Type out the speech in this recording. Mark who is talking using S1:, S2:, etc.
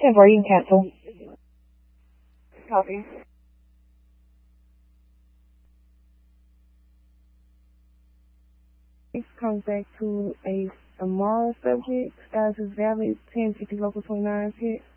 S1: 10-4, you can cancel.
S2: Copy.
S3: It comes back to a moral subject. Status is valid, 1050 local 29 hit.